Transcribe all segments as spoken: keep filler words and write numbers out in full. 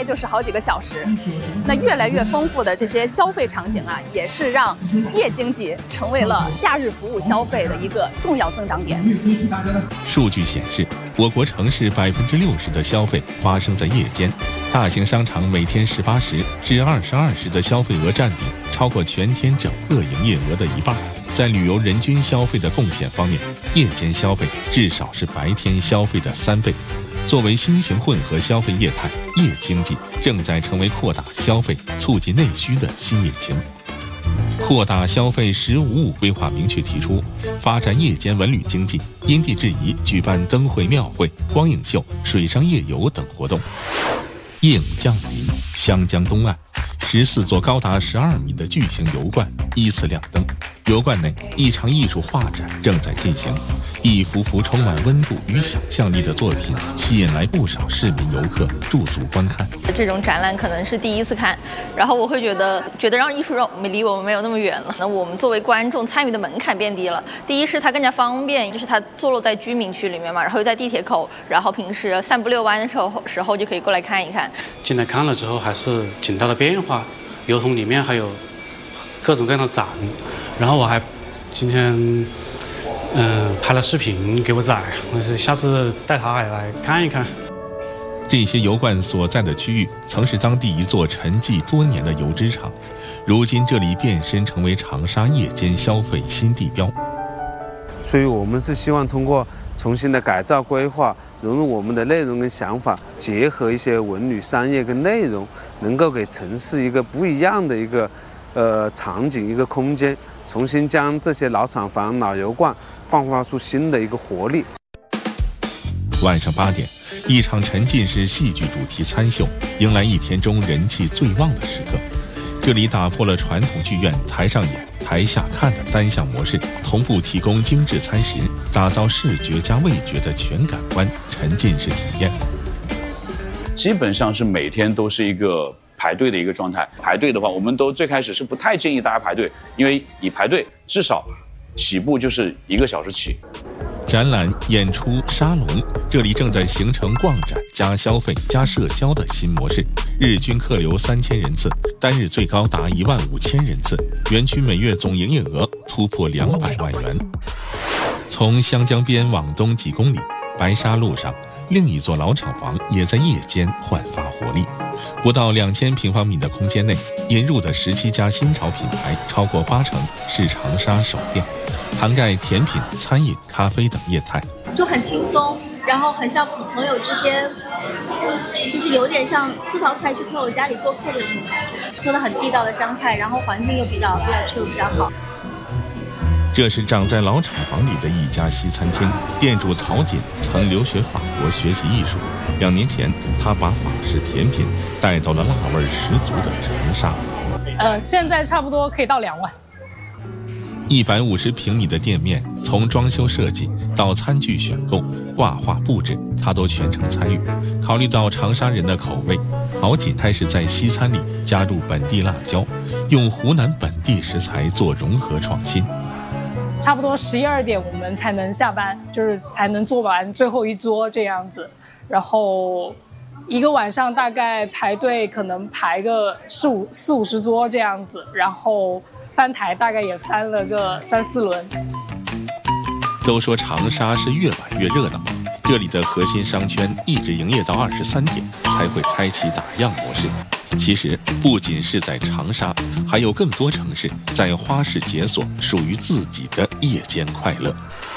来就是好几个小时。那越来越丰富的这些消费场景啊，也是让夜经济成为了假日服务消费的一个重要增长点。 数据显示，我国城市百分之六十的消费发生在夜间，大型商场每天十八时至二十二时的消费额占比超过全天整个营业额的一半。在旅游人均消费的贡献方面，夜间消费至少是白天消费的三倍。作为新型混合消费业态，夜经济正在成为扩大消费、促进内需的新引擎。扩大消费“十五五”规划明确提出，发展夜间文旅经济，因地制宜举办灯会、庙会、光影秀、水上夜游等活动。夜幕降临，湘江东岸，十四座高达十二米的巨型油罐依次亮灯。油罐内，一场艺术画展正在进行，一幅幅充满温度与想象力的作品吸引来不少市民游客驻足观看。 这种展览可能是第一次看，然后我会觉得觉得让艺术让离我们没有那么远了。那我们作为观众参与的门槛变低了。第一是它更加方便，就是它坐落在居民区里面嘛，然后又在地铁口，然后平时散步遛弯的时候时候就可以过来看一看。 进来看了之后，还是挺大的变化。油桶里面还有各种各样的展，然后我还今天嗯、呃、拍了视频给我仔，我是下次带他也来看一看。 这些油罐所在的区域曾是当地一座沉寂多年的油脂厂，如今这里变身成为长沙夜间消费新地标。 所以我们是希望通过重新的改造规划，融入我们的内容跟想法，结合一些文旅商业跟内容，能够给城市一个不一样的一个呃场景、一个空间，重新将这些老厂房、老油罐焕发出新的一个活力。 晚上八点，一场沉浸式戏剧主题餐秀迎来一天中人气最旺的时刻。这里打破了传统剧院台上演、台下看的单向模式，同步提供精致餐食，打造视觉加味觉的全感官沉浸式体验。 基本上是每天都是一个排队的一个状态。排队的话，我们都最开始是不太建议大家排队，因为你排队至少起步就是一个小时起。 展览、演出、沙龙，这里正在形成逛展加消费加社交的新模式。日均客流三千人次，单日最高达一万五千人次，园区每月总营业额突破两百万元。从湘江边往东几公里，白沙路上另一座老厂房也在夜间焕发活力。不到两千平方米的空间内，引入的十七家新潮品牌，超过八成是长沙首店，涵盖甜品、餐饮、咖啡等业态， 就很轻松，然后很像朋友之间，就是有点像私房菜去朋友家里做客的那种感觉，做的很地道的湘菜，然后环境又比较比较 chill 比较好。 这是长在老厂房里的一家西餐厅，店主曹锦曾留学法国学习艺术，两年前他把法式甜品带到了辣味十足的长沙。 呃，现在差不多可以到两万。 一百五十平米的店面，从装修设计到餐具选购、挂画布置，他都全程参与。考虑到长沙人的口味，曹锦开始在西餐里加入本地辣椒，用湖南本地食材做融合创新。 差不多十一二点我们才能下班，就是才能做完最后一桌这样子。然后一个晚上大概排队可能排个四五四五十桌这样子，然后翻台大概也翻了个三四轮。 都说长沙是越晚越热闹，这里的核心商圈一直营业到二十三点才会开启打烊模式。其实不仅是在长沙，还有更多城市在花式解锁属于自己的夜间快乐。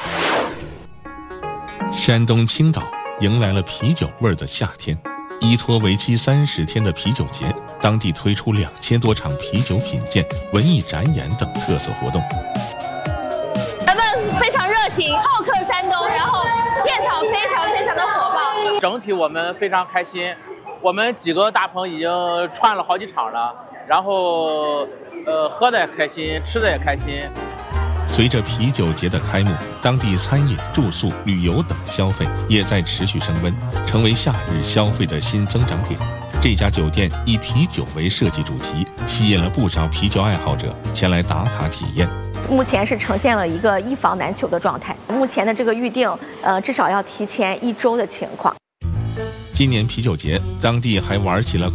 山东青岛迎来了啤酒味的夏天，依托为期三十天的啤酒节，当地推出两千多场啤酒品鉴、文艺展演等特色活动。 咱们非常热情，好客山东，然后现场非常非常的火爆。 整体我们非常开心。我们几个大棚已经串了好几场了，然后呃喝的也开心，吃的也开心。 随着啤酒节的开幕，当地餐饮、住宿、旅游等消费也在持续升温，成为夏日消费的新增长点。这家酒店以啤酒为设计主题，吸引了不少啤酒爱好者前来打卡体验。 目前是呈现了一个一房难求的状态，目前的这个预定，呃，至少要提前一周的情况。 今年啤酒节，当地还玩起了